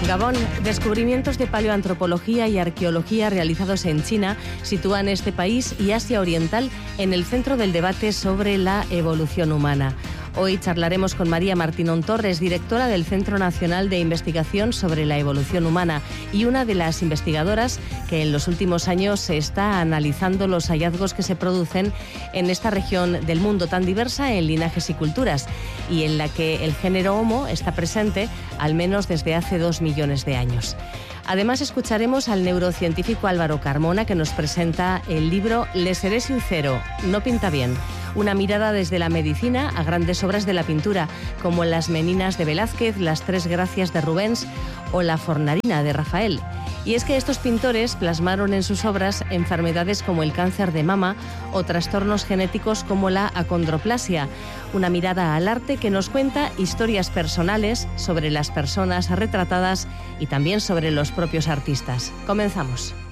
Gabón, descubrimientos de paleoantropología y arqueología realizados en China sitúan este país y Asia Oriental en el centro del debate sobre la evolución humana. Hoy charlaremos con María Martínón Torres, directora del Centro Nacional de Investigación sobre la Evolución Humana y una de las investigadoras que en los últimos años se está analizando los hallazgos que se producen en esta región del mundo tan diversa en linajes y culturas y en la que el género Homo está presente al menos desde hace 2 millones de años. Además, escucharemos al neurocientífico Álvaro Carmona, que nos presenta el libro Le seré sincero, no pinta bien. Una mirada desde la medicina a grandes obras de la pintura, como Las Meninas de Velázquez, Las Tres Gracias de Rubens o La Fornarina de Rafael. Y es que estos pintores plasmaron en sus obras enfermedades como el cáncer de mama o trastornos genéticos como la acondroplasia. Una mirada al arte que nos cuenta historias personales sobre las personas retratadas y también sobre los propios artistas. Comenzamos.